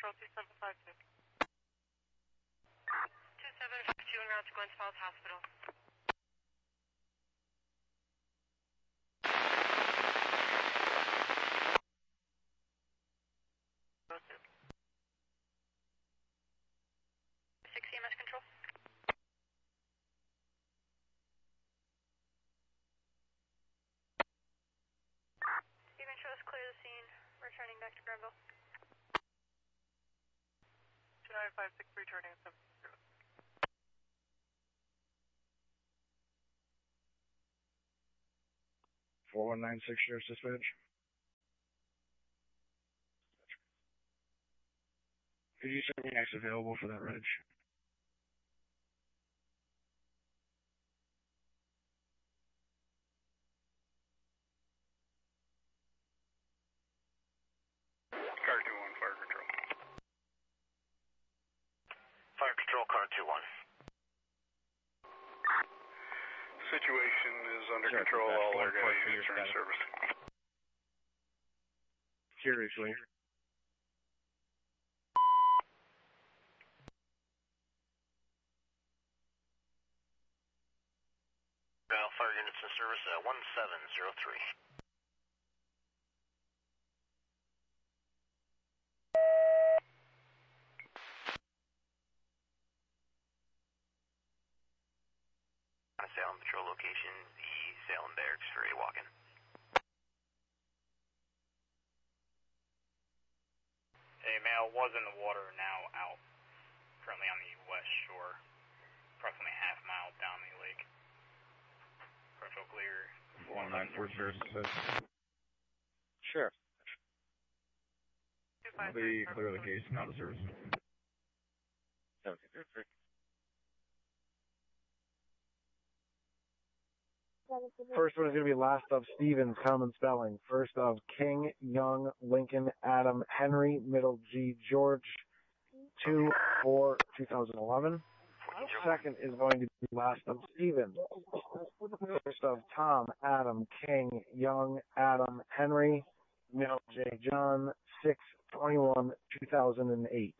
Control 2752. 2752 en route to Glens Falls Hospital. CMS Control. Steven, show us clear the scene. Returning back to Granville. 2956 returning at 7. 4196 Sheriff's Dispatch. Could you send me next available for that reg? Car 2-1, Fire Control. Fire Control, Car 2-1. Situation is under control. All air guy units are in service. Seriously. Fire units in service at 1703. Salem Patrol location, the Salem Barracks for a walk-in. A male was in the water, now out. Currently on the west shore, approximately half mile down the lake. Approach clear. 194 services. Sure. Be clear the case, not the service. Okay, perfect. First one is going to be last of Stevens, common spelling. First of King, Young, Lincoln, Adam, Henry, middle G, George, 2/4/2011. Second is going to be last of Stevens. First of Tom, Adam, King, Young, Adam, Henry, middle J, John, 6/21/2008.